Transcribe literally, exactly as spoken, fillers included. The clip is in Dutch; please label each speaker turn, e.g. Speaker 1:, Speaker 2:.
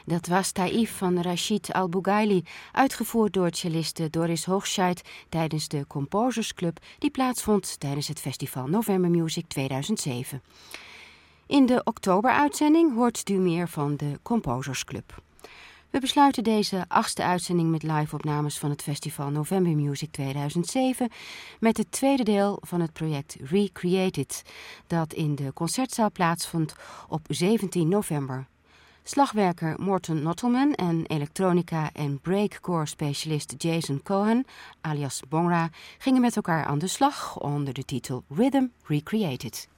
Speaker 1: Dat was Taïf van Rachid Al-Bougaili, uitgevoerd door celliste Doris Hoogscheid tijdens de Composers Club die plaatsvond tijdens het festival November Music tweeduizend zeven. In de oktoberuitzending hoort u meer van de Composers Club. We besluiten deze achtste uitzending met live-opnames van het festival November Music tweeduizend zeven met het tweede deel van het project Recreated, dat in de concertzaal plaatsvond op zeventien november. Slagwerker Morten Nottelman en elektronica- en breakcore-specialist Jason Cohen, alias Bongra, gingen met elkaar aan de slag onder de titel Rhythm Recreated.